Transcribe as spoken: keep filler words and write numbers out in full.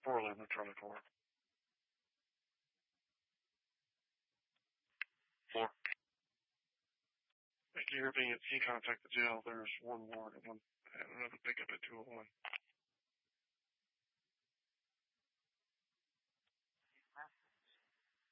four eleven, Charlie four. Four. Thank you for being at C. Contact the jail. There's one more. One, and another pickup at two oh one.